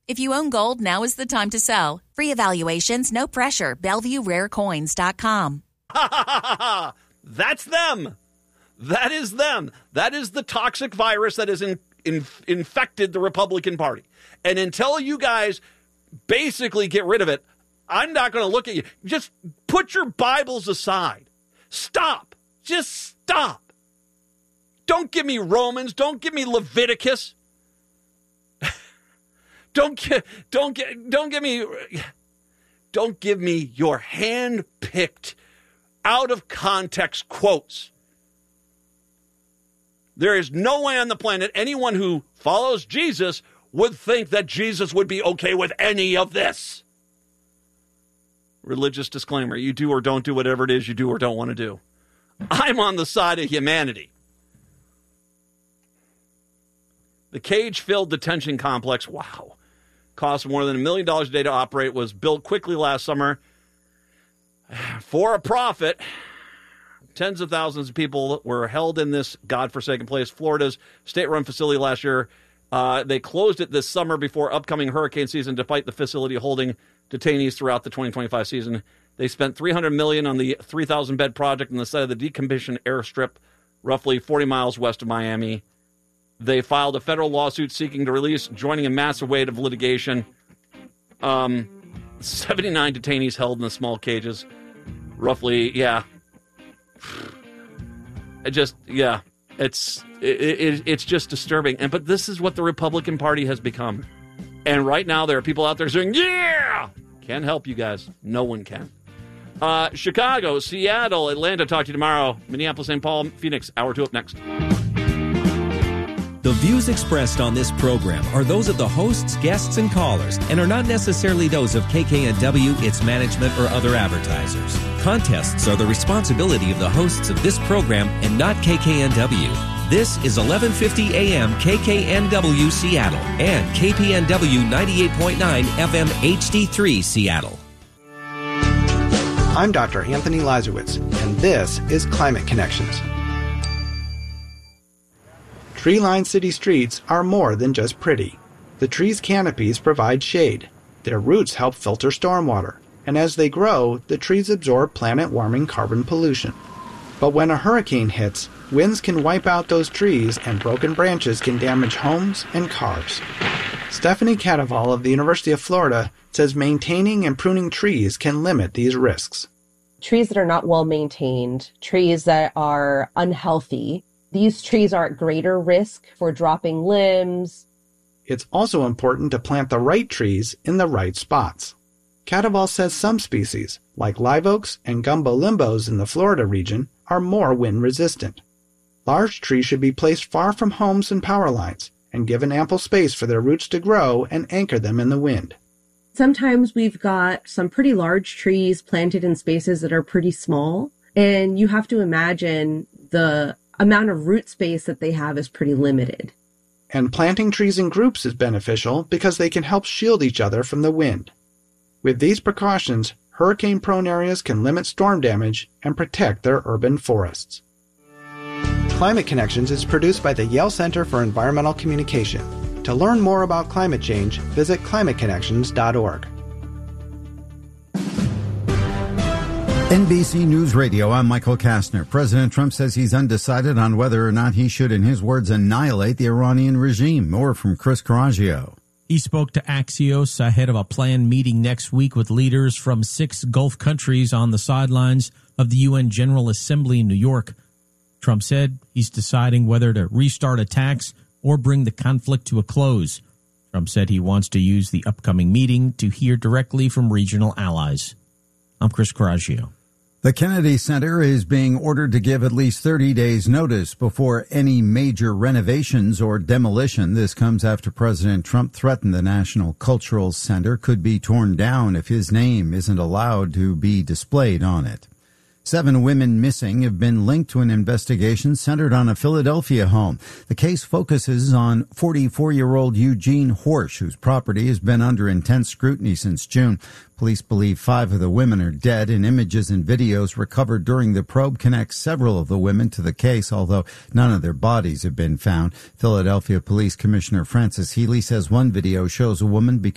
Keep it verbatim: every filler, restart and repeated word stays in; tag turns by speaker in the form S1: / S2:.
S1: If you own gold, now is the time to sell. Free evaluations, no pressure. Bellevue Rare Coins dot com.
S2: Ha ha ha ha ha! That's them. That is them. That is the toxic virus that has in, in, infected the Republican Party. And until you guys basically get rid of it, I'm not going to look at you. Just put your Bibles aside. Stop. Just stop. Don't give me Romans. Don't give me Leviticus. don't get. Don't get. Don't give me. Don't give me your hand-picked, out of context quotes. There is no way on the planet anyone who follows Jesus would think that Jesus would be okay with any of this. Religious disclaimer. You do or don't do whatever it is you do or don't want to do. I'm on the side of humanity. The cage-filled detention complex, wow, cost more than a million dollars a day to operate, was built quickly last summer for a profit. Tens of thousands of people were held in this godforsaken place. Florida's state-run facility last year. Uh, they closed it this summer before upcoming hurricane season, despite the facility holding detainees throughout the twenty twenty-five season. They spent three hundred million dollars on the three thousand bed project on the site of the decommissioned airstrip, roughly forty miles west of Miami. They filed a federal lawsuit seeking to release, joining a massive wave of litigation. Um, seventy-nine detainees held in the small cages. Roughly, yeah. It just, yeah. It's it, it, it's just disturbing. And but this is what the Republican Party has become. And right now there are people out there saying, yeah! Can't help you guys. No one can. Uh, Chicago, Seattle, Atlanta, talk to you tomorrow. Minneapolis, Saint Paul, Phoenix, hour two up next.
S3: The views expressed on this program are those of the hosts, guests, and callers, and are not necessarily those of K K N W, its management, or other advertisers. Contests are the responsibility of the hosts of this program and not K K N W. This is eleven fifty A M K K N W Seattle and K P N W ninety-eight point nine F M H D three Seattle.
S4: I'm Doctor Anthony Lazarowitz, and this is Climate Connections. Tree-lined city streets are more than just pretty. The trees' canopies provide shade. Their roots help filter stormwater, and as they grow, the trees absorb planet-warming carbon pollution. But when a hurricane hits, winds can wipe out those trees and broken branches can damage homes and cars. Stephanie Cadaval of the University of Florida says maintaining and pruning trees can limit these risks.
S5: Trees that are not well maintained, trees that are unhealthy, these trees are at greater risk for dropping limbs.
S4: It's also important to plant the right trees in the right spots. Cadaval says some species, like live oaks and gumbo limbos in the Florida region, are more wind resistant. Large trees should be placed far from homes and power lines and given ample space for their roots to grow and anchor them in the wind.
S5: Sometimes we've got some pretty large trees planted in spaces that are pretty small, and you have to imagine the amount of root space that they have is pretty limited.
S4: And planting trees in groups is beneficial because they can help shield each other from the wind. With these precautions, hurricane-prone areas can limit storm damage and protect their urban forests. Climate Connections is produced by the Yale Center for Environmental Communication. To learn more about climate change, visit climate connections dot org.
S6: N B C News Radio, I'm Michael Kastner. President Trump says he's undecided on whether or not he should, in his words, annihilate the Iranian regime. More from Chris Coraggio.
S7: He spoke to Axios ahead of a planned meeting next week with leaders from six Gulf countries on the sidelines of the U N General Assembly in New York. Trump said he's deciding whether to restart attacks or bring the conflict to a close. Trump said he wants to use the upcoming meeting to hear directly from regional allies. I'm Chris Coraggio.
S6: The Kennedy Center is being ordered to give at least thirty days notice before any major renovations or demolition. This comes after President Trump threatened the National Cultural Center could be torn down if his name isn't allowed to be displayed on it. Seven women missing have been linked to an investigation centered on a Philadelphia home. The case focuses on forty-four-year-old Eugene Horsch, whose property has been under intense scrutiny since June. Police believe five of the women are dead, and images and videos recovered during the probe connect several of the women to the case, although none of their bodies have been found. Philadelphia Police Commissioner Francis Healy says one video shows a woman becoming